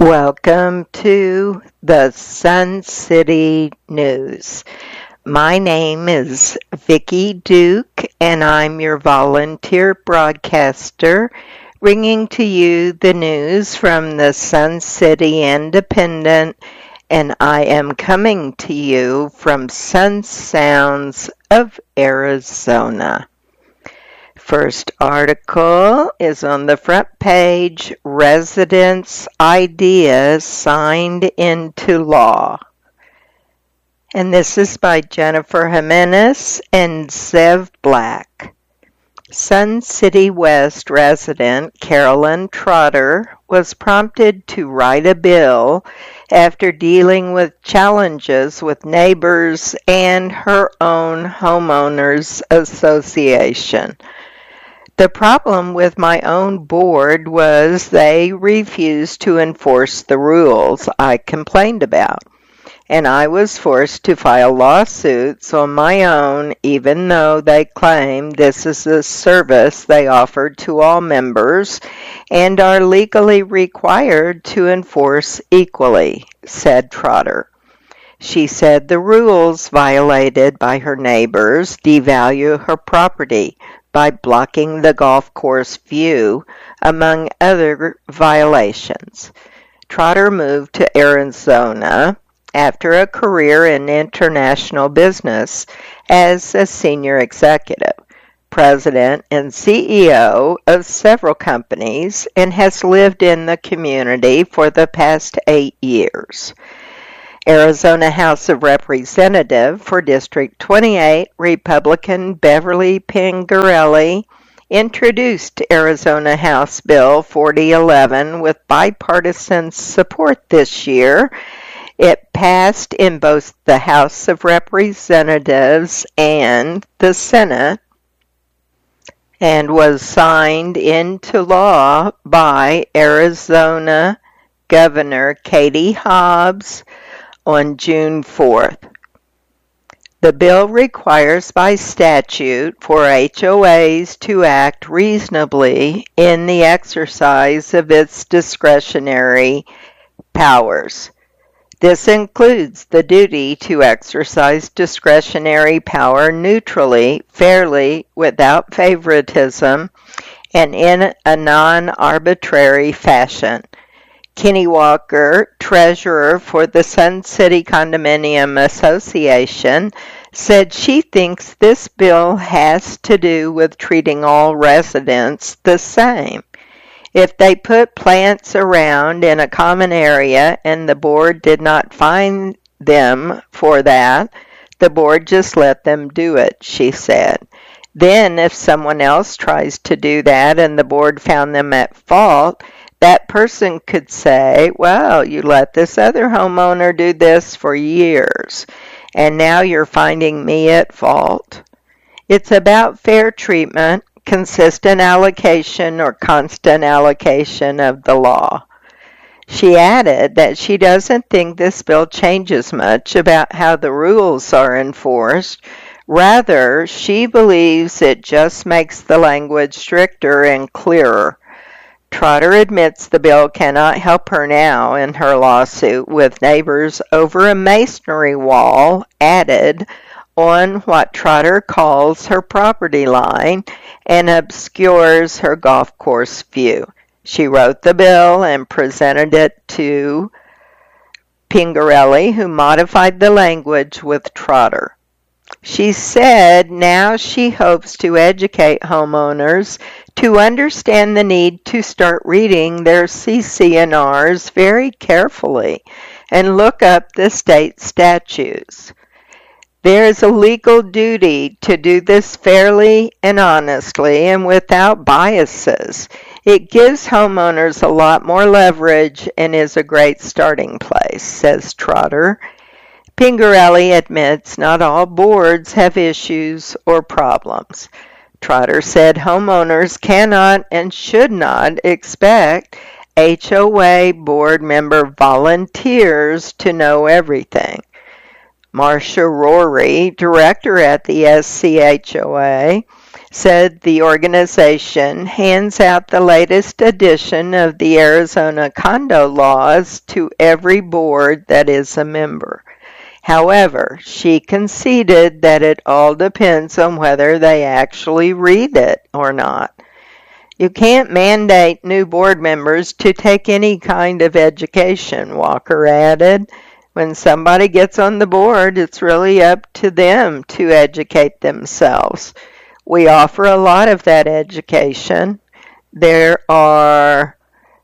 Welcome to the Sun City News. My name is Vicki Duke, and I'm your volunteer broadcaster, bringing to you the news from the Sun City Independent, and I am coming to you from Sun Sounds of Arizona. First article is on the front page, Residents' Ideas Signed into Law. And this is by Jennifer Jimenez and Zev Black. Sun City West resident Carolyn Trotter was prompted to write a bill after dealing with challenges with neighbors and her own homeowners association. The problem with my own board was they refused to enforce the rules I complained about, and I was forced to file lawsuits on my own even though they claim this is a service they offer to all members and are legally required to enforce equally, said Trotter. She said the rules violated by her neighbors devalue her property by blocking the golf course view, among other violations. Trotter moved to Arizona after a career in international business as a senior executive, president and CEO of several companies, and has lived in the community for the past 8 years. Arizona House of Representatives for District 28, Republican Beverly Pingerelli, introduced Arizona House Bill 4011 with bipartisan support this year. It passed in both the House of Representatives and the Senate and was signed into law by Arizona Governor Katie Hobbs on June 4th. The bill requires by statute for HOAs to act reasonably in the exercise of its discretionary powers. This includes the duty to exercise discretionary power neutrally, fairly, without favoritism, and in a non-arbitrary fashion. Kenny Walker, treasurer for the Sun City Condominium Association, said she thinks this bill has to do with treating all residents the same. If they put plants around in a common area and the board did not fine them for that, the board just let them do it, she said. Then if someone else tries to do that and the board found them at fault, that person could say, well, you let this other homeowner do this for years, and now you're finding me at fault. It's about fair treatment, consistent allocation, or constant allocation of the law. She added that she doesn't think this bill changes much about how the rules are enforced. Rather, she believes it just makes the language stricter and clearer. Trotter admits the bill cannot help her now in her lawsuit with neighbors over a masonry wall added on what Trotter calls her property line and obscures her golf course view. She wrote the bill and presented it to Pingerelli, who modified the language with Trotter. She said now she hopes to educate homeowners to understand the need to start reading their CC&Rs very carefully and look up the state statutes. There is a legal duty to do this fairly and honestly and without biases. It gives homeowners a lot more leverage and is a great starting place, says Trotter. Pingerelli admits not all boards have issues or problems. Trotter said homeowners cannot and should not expect HOA board member volunteers to know everything. Marcia Rory, director at the SCHOA, said the organization hands out the latest edition of the Arizona condo laws to every board that is a member. However, she conceded that it all depends on whether they actually read it or not. You can't mandate new board members to take any kind of education, Walker added. When somebody gets on the board, it's really up to them to educate themselves. We offer a lot of that education. There are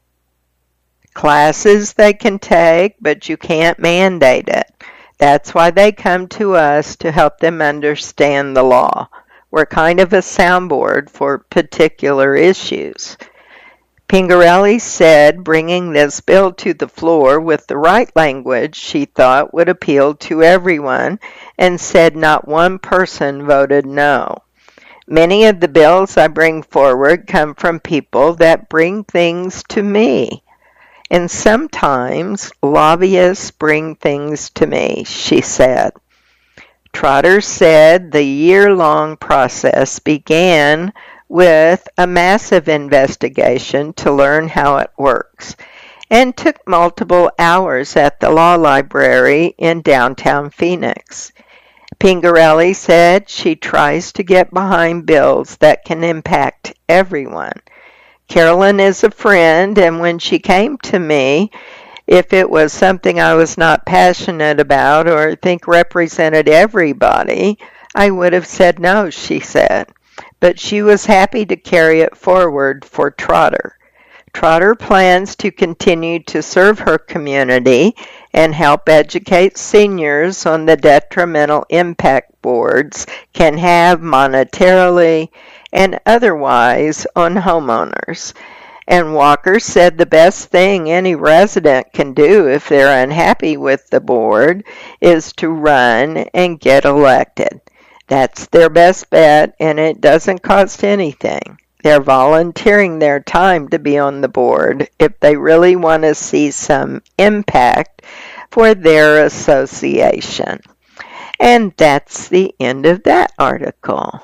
classes they can take, but you can't mandate it. That's why they come to us to help them understand the law. We're kind of a soundboard for particular issues. Pingarelli said bringing this bill to the floor with the right language she thought would appeal to everyone, and said not one person voted no. Many of the bills I bring forward come from people that bring things to me. And sometimes lobbyists bring things to me, she said. Trotter said the year-long process began with a massive investigation to learn how it works and took multiple hours at the law library in downtown Phoenix. Pingarelli said she tries to get behind bills that can impact everyone. Carolyn is a friend, and when she came to me, if it was something I was not passionate about or think represented everybody, I would have said no, she said. But she was happy to carry it forward for Trotter. Trotter plans to continue to serve her community and help educate seniors on the detrimental impact boards can have monetarily and otherwise on homeowners. And Walker said the best thing any resident can do if they're unhappy with the board is to run and get elected. That's their best bet, and it doesn't cost anything. They're volunteering their time to be on the board if they really want to see some impact for their association. And that's the end of that article.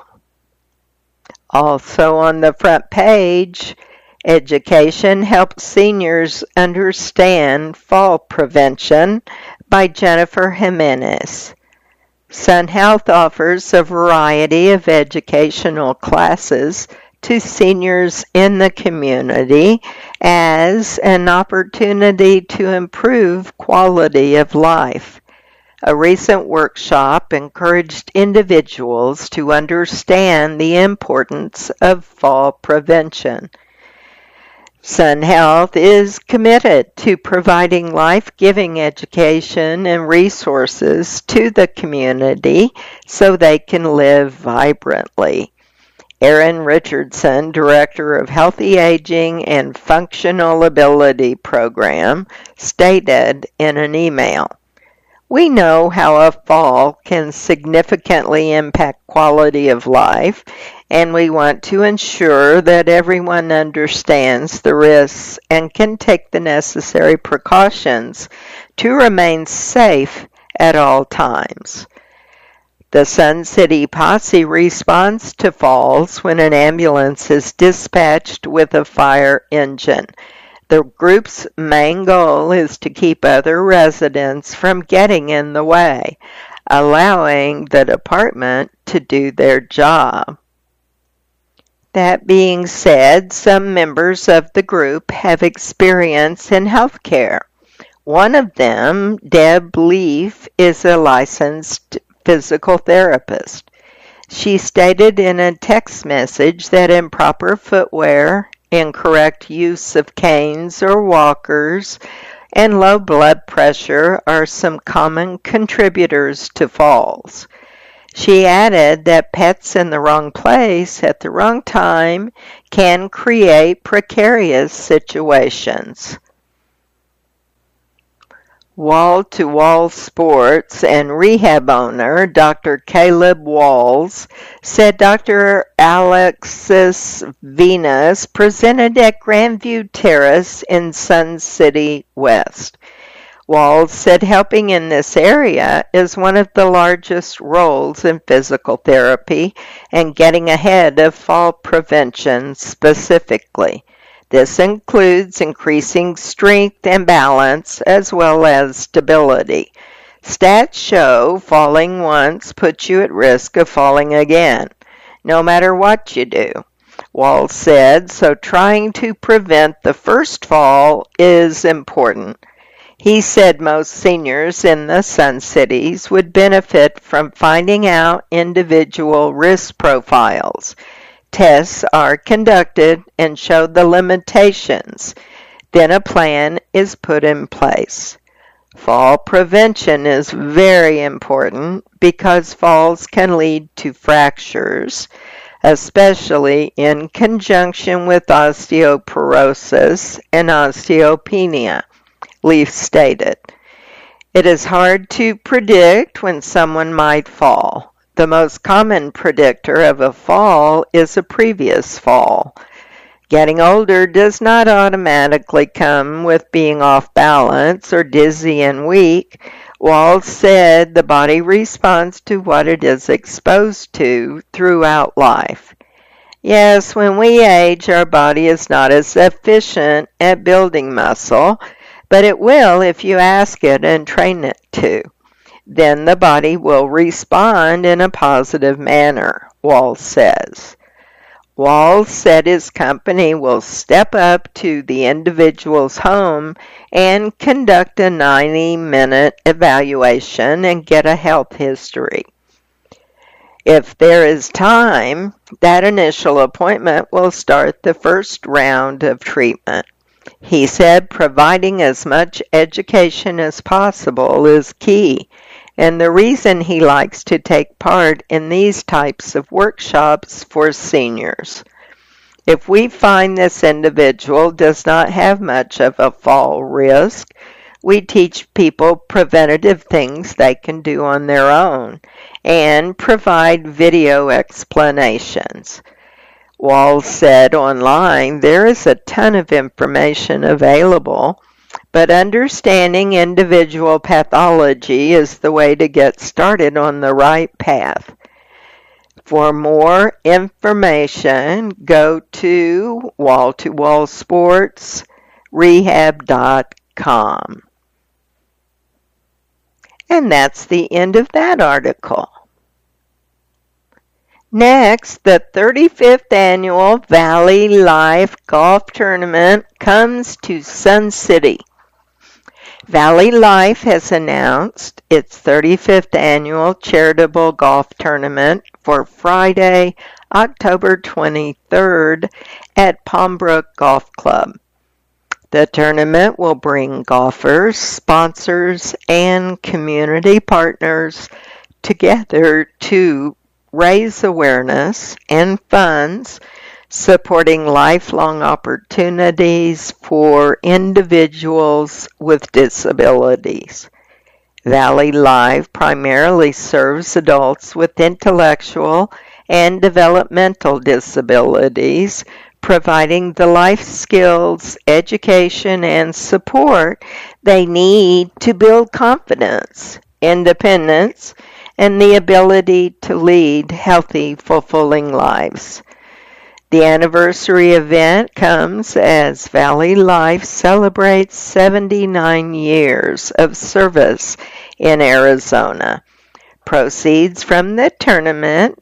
Also on the front page, Education Helps Seniors Understand Fall Prevention by Jennifer Jimenez. Sun Health offers a variety of educational classes to seniors in the community as an opportunity to improve quality of life. A recent workshop encouraged individuals to understand the importance of fall prevention. Sun Health is committed to providing life-giving education and resources to the community so they can live vibrantly. Erin Richardson, Director of Healthy Aging and Functional Ability Program, stated in an email, "We know how a fall can significantly impact quality of life, and we want to ensure that everyone understands the risks and can take the necessary precautions to remain safe at all times." The Sun City Posse responds to falls when an ambulance is dispatched with a fire engine. The group's main goal is to keep other residents from getting in the way, allowing the department to do their job. That being said, some members of the group have experience in healthcare. One of them, Deb Leaf, is a licensed physical therapist. She stated in a text message that improper footwear, incorrect use of canes or walkers, and low blood pressure are some common contributors to falls. She added that pets in the wrong place at the wrong time can create precarious situations. Wall-to-Wall Sports and rehab owner Dr. Caleb Walls said Dr. Alexis Venus presented at Grandview Terrace in Sun City West. Walls said helping in this area is one of the largest roles in physical therapy and getting ahead of fall prevention specifically. This includes increasing strength and balance as well as stability. Stats show falling once puts you at risk of falling again, no matter what you do. Walls said, so trying to prevent the first fall is important. He said most seniors in the Sun Cities would benefit from finding out individual risk profiles. Tests are conducted and show the limitations. Then a plan is put in place. Fall prevention is very important because falls can lead to fractures, especially in conjunction with osteoporosis and osteopenia. Leaf stated, "It is hard to predict when someone might fall. The most common predictor of a fall is a previous fall. Getting older does not automatically come with being off balance or dizzy and weak." Walls said the body responds to what it is exposed to throughout life. Yes, when we age, our body is not as efficient at building muscle, but it will if you ask it and train it to. Then the body will respond in a positive manner, Walls says. Walls said his company will step up to the individual's home and conduct a 90-minute evaluation and get a health history. If there is time, that initial appointment will start the first round of treatment. He said providing as much education as possible is key, and the reason he likes to take part in these types of workshops for seniors. If we find this individual does not have much of a fall risk, we teach people preventative things they can do on their own and provide video explanations. Walls said online there is a ton of information available, but understanding individual pathology is the way to get started on the right path. For more information, go to wall-to-wall-sports-rehab.com. And that's the end of that article. Next, the 35th Annual Valley Life Golf Tournament comes to Sun City. Valley Life has announced its 35th Annual Charitable Golf Tournament for Friday, October 23rd at Palmbrook Golf Club. The tournament will bring golfers, sponsors, and community partners together to raise awareness and funds supporting lifelong opportunities for individuals with disabilities. Valley Life primarily serves adults with intellectual and developmental disabilities, providing the life skills, education, and support they need to build confidence, independence, and the ability to lead healthy, fulfilling lives. The anniversary event comes as Valley Life celebrates 79 years of service in Arizona. Proceeds from the tournament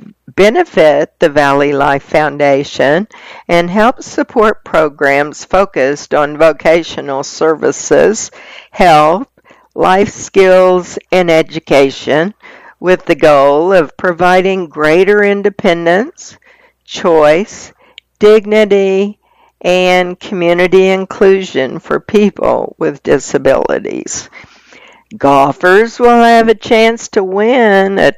benefit the Valley Life Foundation and help support programs focused on vocational services, health, life skills, and education, with the goal of providing greater independence, choice, dignity, and community inclusion for people with disabilities. Golfers will have a chance to win a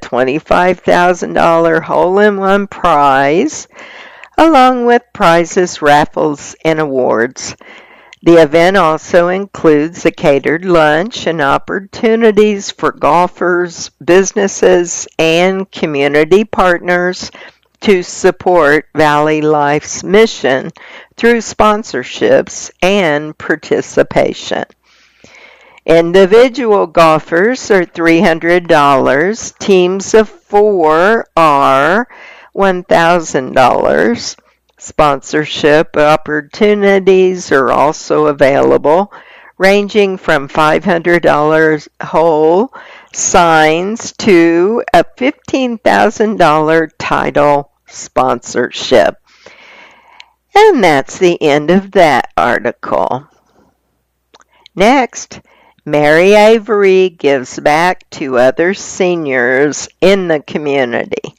$25,000 hole-in-one prize, along with prizes, raffles, and awards. The event also includes a catered lunch and opportunities for golfers, businesses, and community partners to support Valley Life's mission through sponsorships and participation. Individual golfers are $300. Teams of 4 are $1,000. Sponsorship opportunities are also available, ranging from $500 whole signs to a $15,000 title sponsorship. And that's the end of that article. Next, Mary Avery gives back to other seniors in the community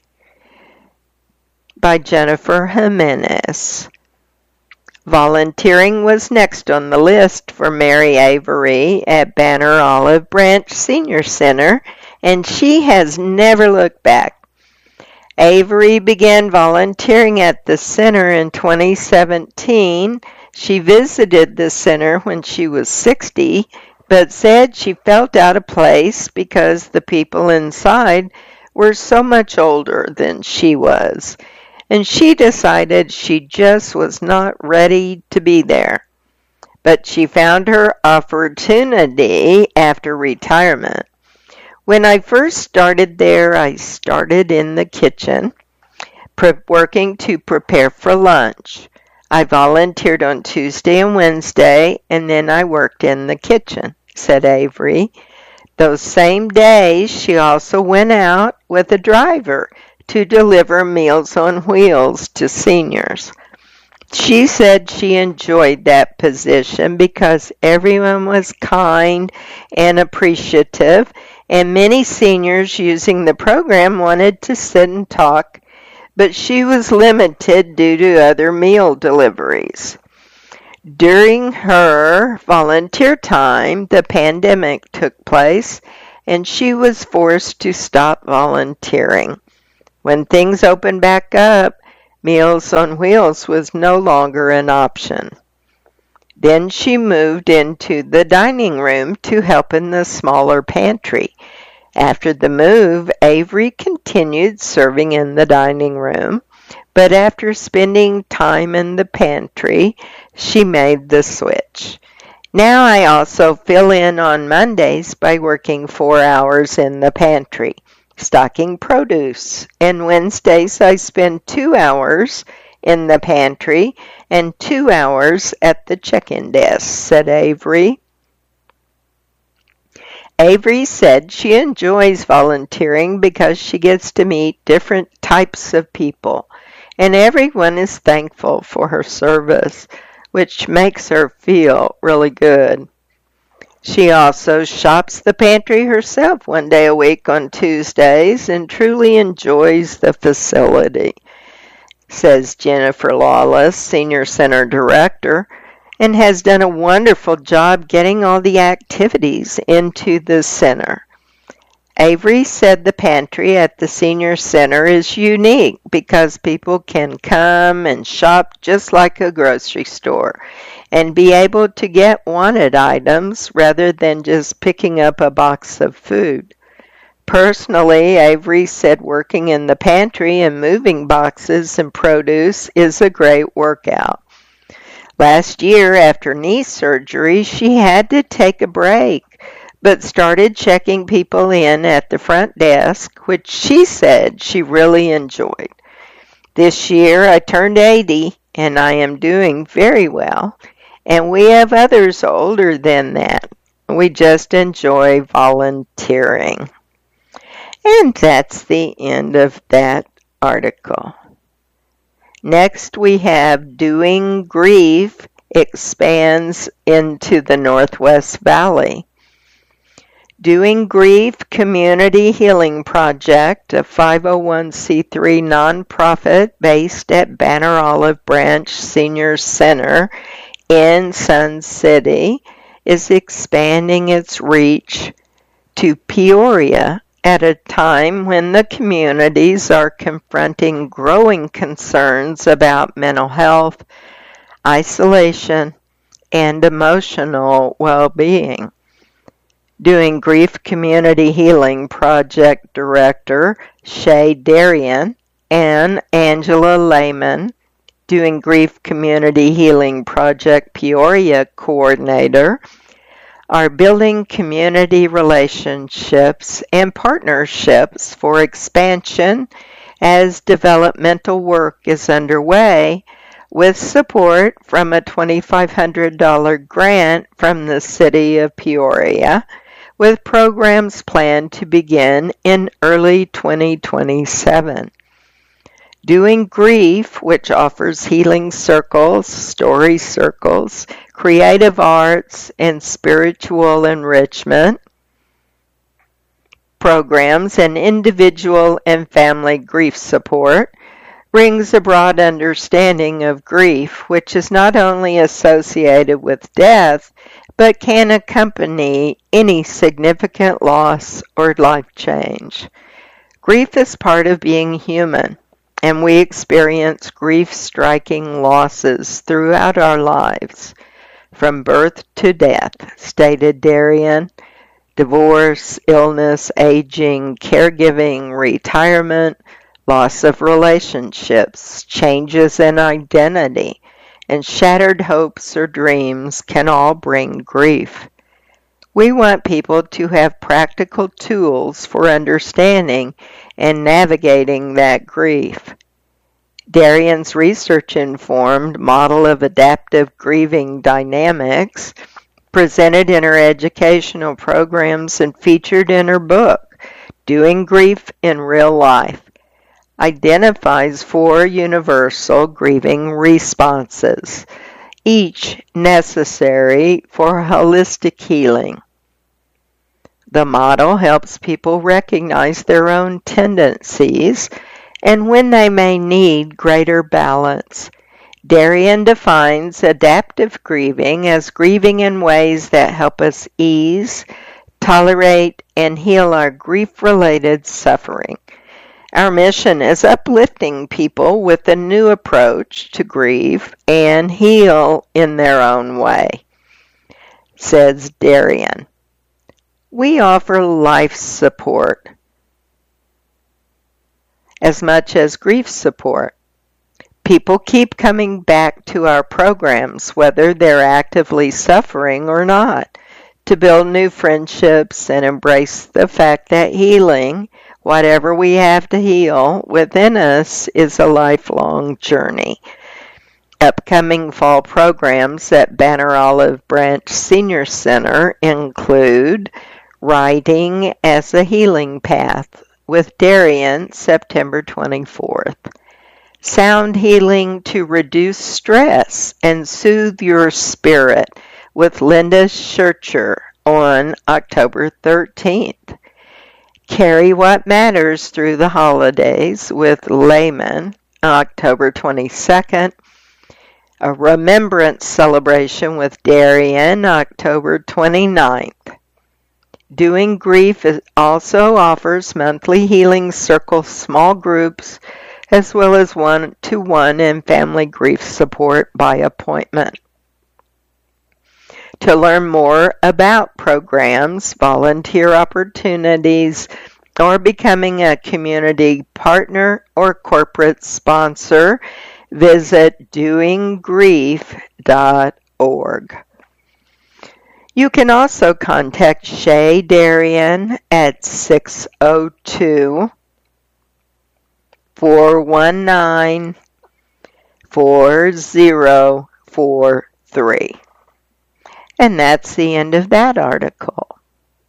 by Jennifer Jimenez. Volunteering was next on the list for Mary Avery at Banner Olive Branch Senior Center, and she has never looked back. Avery began volunteering at the center in 2017. She visited the center when she was 60, but said she felt out of place because the people inside were so much older than she was, and she decided she just was not ready to be there. But she found her opportunity after retirement. When I first started there, I started in the kitchen, working to prepare for lunch. I volunteered on Tuesday and Wednesday, and then I worked in the kitchen, said Avery. Those same days, she also went out with a driver to deliver Meals on Wheels to seniors. She said she enjoyed that position because everyone was kind and appreciative, and many seniors using the program wanted to sit and talk, but she was limited due to other meal deliveries. During her volunteer time, the pandemic took place, and she was forced to stop volunteering. When things opened back up, Meals on Wheels was no longer an option. Then she moved into the dining room to help in the smaller pantry. After the move, Avery continued serving in the dining room, but after spending time in the pantry, she made the switch. Now I also fill in on Mondays by working 4 hours in the pantry, stocking produce, and Wednesdays I spend 2 hours in the pantry and 2 hours at the check-in desk, said Avery. Avery said she enjoys volunteering because she gets to meet different types of people, and everyone is thankful for her service, which makes her feel really good. She also shops the pantry herself 1 day a week on Tuesdays and truly enjoys the facility, says Jennifer Lawless, Senior Center Director, and has done a wonderful job getting all the activities into the center. Avery said the pantry at the Senior Center is unique because people can come and shop just like a grocery store and be able to get wanted items rather than just picking up a box of food. Personally, Avery said working in the pantry and moving boxes and produce is a great workout. Last year, after knee surgery, she had to take a break, but started checking people in at the front desk, which she said she really enjoyed. This year, I turned 80, and I am doing very well, and we have others older than that. We just enjoy volunteering. And that's the end of that article. Next, we have Doing Grief expands into the Northwest Valley. Doing Grief Community Healing Project, a 501c3 nonprofit based at Banner Olive Branch Senior Center in Sun City, is expanding its reach to Peoria at a time when the communities are confronting growing concerns about mental health, isolation, and emotional well-being. Doing Grief Community Healing Project Director Shay Darien and Angela Lehman, Doing Grief Community Healing Project Peoria Coordinator, are building community relationships and partnerships for expansion as developmental work is underway, with support from a $2,500 grant from the City of Peoria, with programs planned to begin in early 2027. Doing Grief, which offers healing circles, story circles, creative arts, and spiritual enrichment programs, and individual and family grief support, brings a broad understanding of grief, which is not only associated with death, but can accompany any significant loss or life change. Grief is part of being human, and we experience grief-striking losses throughout our lives, from birth to death, stated Darian. Divorce, illness, aging, caregiving, retirement, loss of relationships, changes in identity, and shattered hopes or dreams can all bring grief. We want people to have practical tools for understanding and navigating that grief. Darian's research-informed model of adaptive grieving dynamics, presented in her educational programs and featured in her book, Doing Grief in Real Life, identifies 4 universal grieving responses, each necessary for holistic healing. The model helps people recognize their own tendencies and when they may need greater balance. Darian defines adaptive grieving as grieving in ways that help us ease, tolerate, and heal our grief-related suffering. Our mission is uplifting people with a new approach to grieve and heal in their own way, says Darian. We offer life support as much as grief support. People keep coming back to our programs, whether they're actively suffering or not, to build new friendships and embrace the fact that healing, whatever we have to heal within us, is a lifelong journey. Upcoming fall programs at Banner Olive Branch Senior Center include Writing as a Healing Path with Darian, September 24th. Sound Healing to Reduce Stress and Soothe Your Spirit with Linda Schercher on October 13th. Carry What Matters Through the Holidays with Layman, October 22nd. A Remembrance Celebration with Darian, October 29th. Doing Grief also offers monthly healing circle small groups as well as one-to-one and family grief support by appointment. To learn more about programs, volunteer opportunities, or becoming a community partner or corporate sponsor, visit doinggrief.org. You can also contact Shay Darian at 602-419-4043. And that's the end of that article.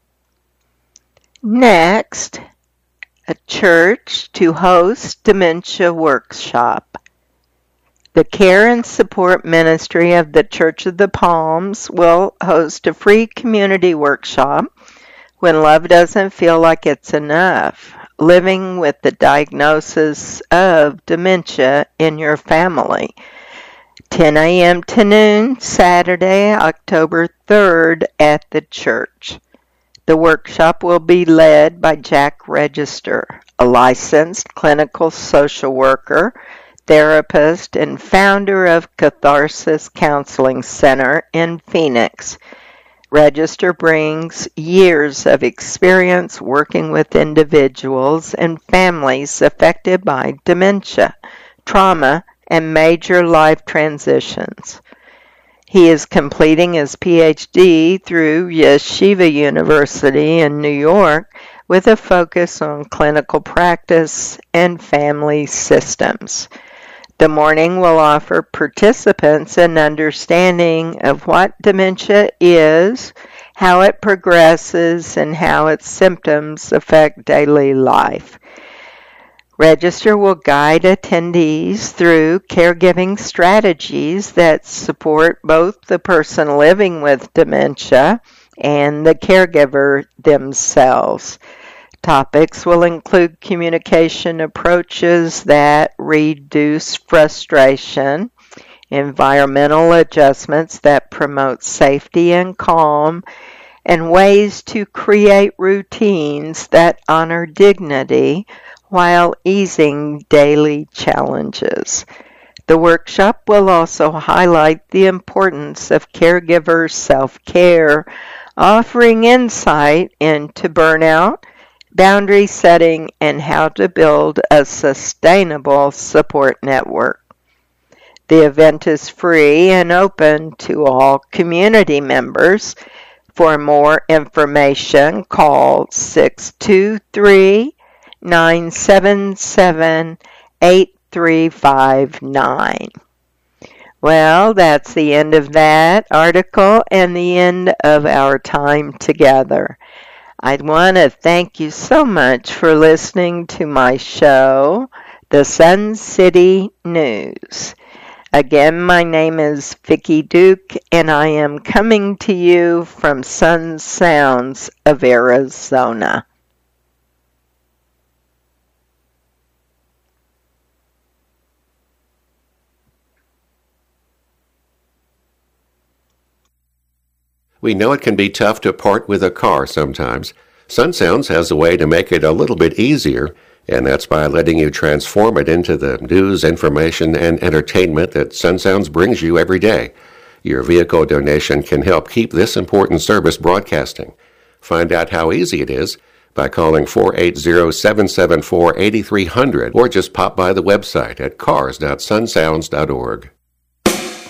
Next, a church to host dementia workshop. The Care and Support Ministry of the Church of the Palms will host a free community workshop when love doesn't feel like it's enough, living with the diagnosis of dementia in your family. 10 a.m. to noon, Saturday, October 3rd at the church. The workshop will be led by Jack Register, a licensed clinical social worker, therapist, and founder of Catharsis Counseling Center in Phoenix. Register brings years of experience working with individuals and families affected by dementia, trauma, and major life transitions. He is completing his PhD through Yeshiva University in New York with a focus on clinical practice and family systems. The morning will offer participants an understanding of what dementia is, how it progresses, and how its symptoms affect daily life. Register will guide attendees through caregiving strategies that support both the person living with dementia and the caregiver themselves. Topics will include communication approaches that reduce frustration, environmental adjustments that promote safety and calm, and ways to create routines that honor dignity while easing daily challenges. The workshop will also highlight the importance of caregiver self-care, offering insight into burnout, boundary setting, and how to build a sustainable support network. The event is free and open to all community members. For more information, call 623-977-8359. Well, that's the end of that article and the end of our time together. I want to thank you so much for listening to my show, The Sun City News. Again, my name is Vicki Duke, and I am coming to you from Sun Sounds of Arizona. We know it can be tough to part with a car sometimes. Sun Sounds has a way to make it a little bit easier, and that's by letting you transform it into the news, information, and entertainment that Sun Sounds brings you every day. Your vehicle donation can help keep this important service broadcasting. Find out how easy it is by calling 480-774-8300 or just pop by the website at cars.sunsounds.org.